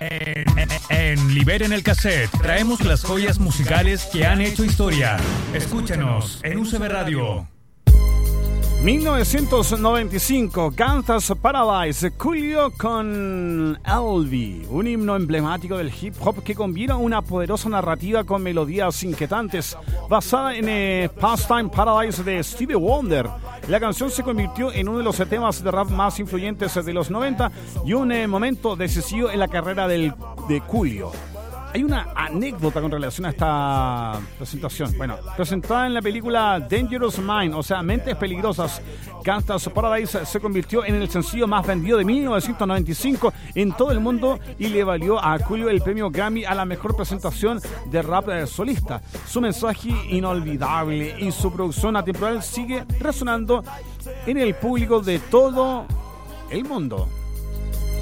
En Liberen el Cassette traemos las joyas musicales que han hecho historia. Escúchanos en UCB Radio. 1995, Gangsta's Paradise, Coolio con Elvis, un himno emblemático del hip hop que combina una poderosa narrativa con melodías inquietantes, basada en Pastime Paradise de Stevie Wonder. La canción se convirtió en uno de los temas de rap más influyentes de los 90 y un momento decisivo en la carrera de Coolio. Hay una anécdota con relación a esta presentación. Bueno, presentada en la película Dangerous Mind, o sea, Mentes Peligrosas, Gangsta's Paradise se convirtió en el sencillo más vendido de 1995 en todo el mundo y le valió a Coolio el premio Grammy a la mejor presentación de rap solista. Su mensaje inolvidable y su producción atemporal sigue resonando en el público de todo el mundo.